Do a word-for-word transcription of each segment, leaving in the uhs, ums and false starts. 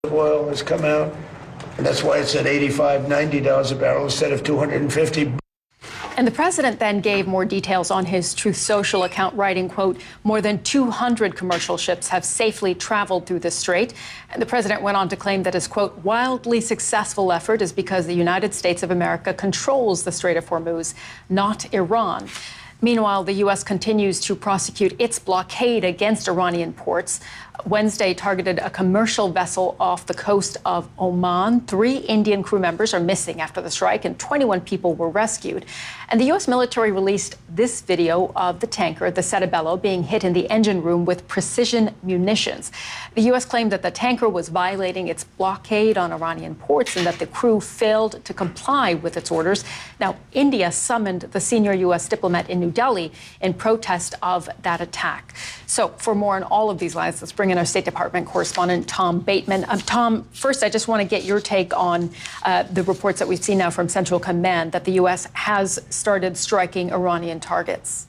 of oil has come out, and that's why it's at eighty-five, ninety dollars a barrel instead of two hundred fifty. And the president then gave more details on his Truth Social account, writing, quote, more than two hundred commercial ships have safely traveled through the strait. And the president went on to claim that his, quote, wildly successful effort is because the United States of America controls the Strait of Hormuz, not Iran. Meanwhile, the U S continues to prosecute its blockade against Iranian ports. Wednesday targeted a commercial vessel off the coast of Oman. Three Indian crew members are missing after the strike, and twenty-one people were rescued. And the U S military released this video of the tanker, the Cerebello, being hit in the engine room with precision munitions. The U S claimed that the tanker was violating its blockade on Iranian ports and that the crew failed to comply with its orders. Now, India summoned the senior U S diplomat in New Delhi in protest of that attack. So for more on all of these lines, let's bring in our State Department correspondent, Tom Bateman. Um, Tom, first, I just want to get your take on uh, the reports that we've seen now from Central Command that the U S has started striking Iranian targets.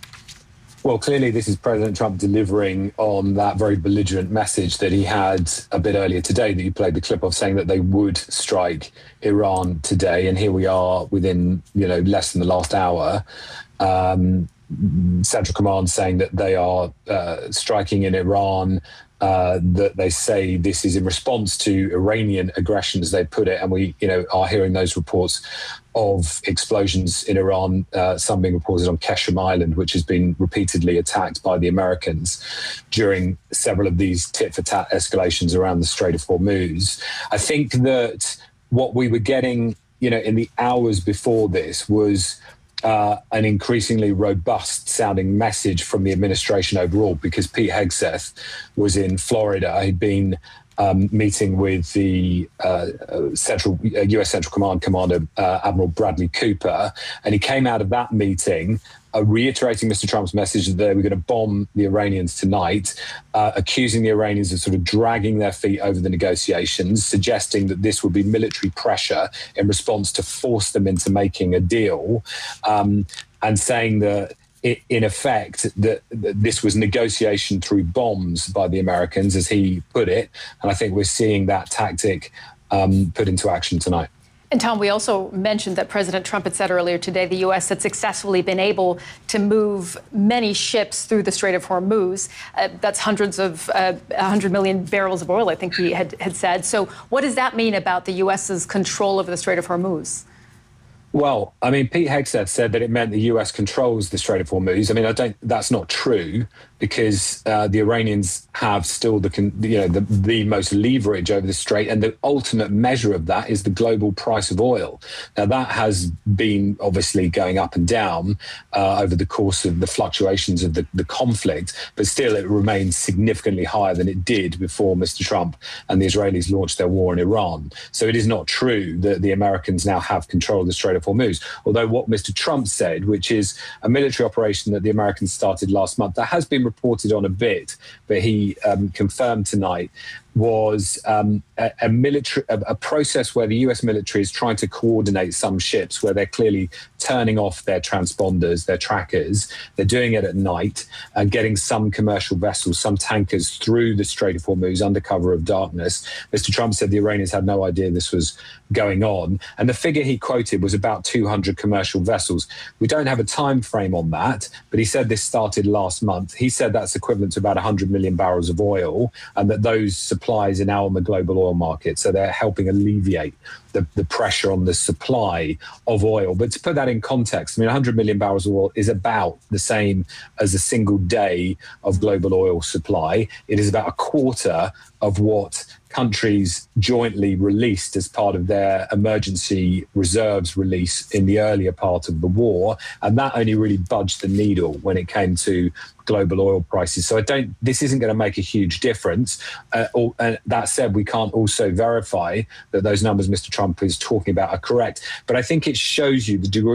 Well, clearly, this is President Trump delivering on that very belligerent message that he had a bit earlier today that you played the clip of, saying that they would strike Iran today. And here we are within, you know, less than the last hour. Um, Central Command saying that they are uh, striking in Iran, uh, that they say this is in response to Iranian aggression, as they put it. And we, you know, are hearing those reports of explosions in Iran, uh, some being reported on Qasem Island, which has been repeatedly attacked by the Americans during several of these tit-for-tat escalations around the Strait of Hormuz. I think that what we were getting, you know, in the hours before this was Uh, an increasingly robust sounding message from the administration overall, because Pete Hegseth was in Florida. He'd been um, meeting with the uh, Central uh, U S Central Command Commander, uh, Admiral Bradley Cooper, and he came out of that meeting Uh, reiterating Mister Trump's message that they were going to bomb the Iranians tonight, uh, accusing the Iranians of sort of dragging their feet over the negotiations, suggesting that this would be military pressure in response to force them into making a deal, um, and saying that it, in effect, that, that this was negotiation through bombs by the Americans, as he put it. And I think we're seeing that tactic um, put into action tonight. And Tom, we also mentioned that President Trump had said earlier today the U S had successfully been able to move many ships through the Strait of Hormuz. Uh, that's hundreds of, uh, one hundred million barrels of oil, I think he had, had said. So what does that mean about the U S's control over the Strait of Hormuz? Well, I mean, Pete Hegseth said that it meant the U S controls the Strait of Hormuz. I mean, I don't. That's not true, because uh, the Iranians have still the, you know, the, the most leverage over the strait, and the ultimate measure of that is the global price of oil. Now, that has been obviously going up and down uh, over the course of the fluctuations of the, the conflict, but still it remains significantly higher than it did before Mister Trump and the Israelis launched their war in Iran. So it is not true that the Americans now have control of the Strait of Hormuz. Although what Mister Trump said, which is a military operation that the Americans started last month, that has been reported on a bit, but he um, confirmed tonight, was um, a, a military a, a process where the U S military is trying to coordinate some ships where they're clearly turning off their transponders, their trackers. They're doing it at night and getting some commercial vessels, some tankers through the Strait of Hormuz under cover of darkness. Mister Trump said the Iranians had no idea this was going on. And the figure he quoted was about two hundred commercial vessels. We don't have a time frame on that, but he said this started last month. He said that's equivalent to about one hundred million barrels of oil, and that those supplies are now on the global oil market. So they're helping alleviate the, the pressure on the supply of oil. But to put that in context, I mean, one hundred million barrels of oil is about the same as a single day of global oil supply. It is about a quarter of what countries jointly released as part of their emergency reserves release in the earlier part of the war. And that only really budged the needle when it came to global oil prices. So I don't, this isn't going to make a huge difference. Uh, or, and that said, we can't also verify that those numbers Mister Trump is talking about are correct. But I think it shows you the degree